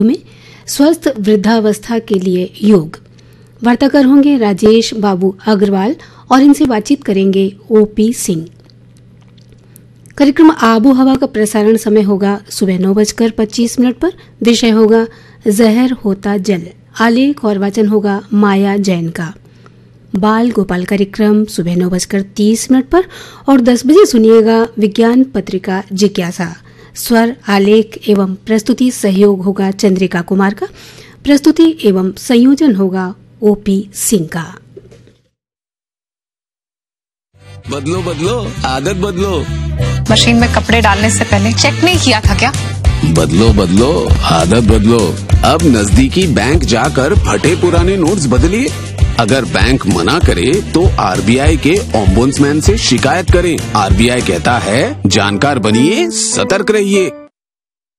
में स्वस्थ वृद्धावस्था के लिए योग। वार्ताकार होंगे राजेश बाबू अग्रवाल और इनसे बातचीत करेंगे ओपी सिंह। कार्यक्रम आबो हवा का प्रसारण समय होगा सुबह 9:25 पर। विषय होगा जहर होता जल। आलेख और वाचन होगा माया जैन का। बाल गोपाल कार्यक्रम सुबह 9:30 पर और 10 बजे सुनिएगा विज्ञान पत्रिका जिज्ञासा। स्वर आलेख एवं प्रस्तुति सहयोग होगा चंद्रिका कुमार का। प्रस्तुति एवं संयोजन होगा ओपी सिंह का। बदलो बदलो आदत बदलो। मशीन में कपड़े डालने से पहले चेक नहीं किया था क्या? बदलो बदलो आदत बदलो। अब नजदीकी बैंक जाकर फटे पुराने नोट्स बदलिए। अगर बैंक मना करे तो आरबीआई के ओम्बुड्समैन से शिकायत करें। आरबीआई कहता है जानकार बनिए, सतर्क रहिए।